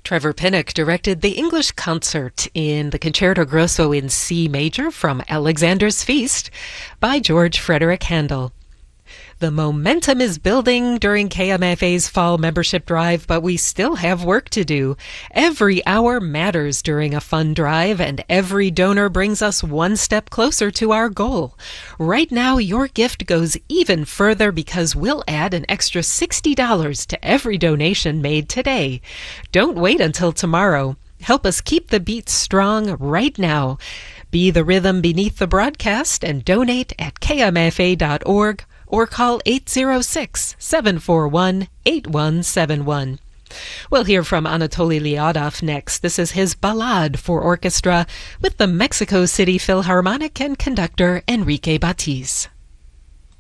Trevor Pinnock directed the English concert in the Concerto Grosso in C major from Alexander's Feast by George Frederick Handel. The momentum is building during KMFA's fall membership drive, but we still have work to do. Every hour matters during a fund drive, and every donor brings us one step closer to our goal. Right now, your gift goes even further because we'll add an extra $60 to every donation made today. Don't wait until tomorrow. Help us keep the beat strong right now. Be the rhythm beneath the broadcast and donate at kmfa.org. or call 806-741-8171. We'll hear from Anatoly Lyadov next. This is his Ballade for orchestra with the Mexico City Philharmonic and conductor Enrique Batiz.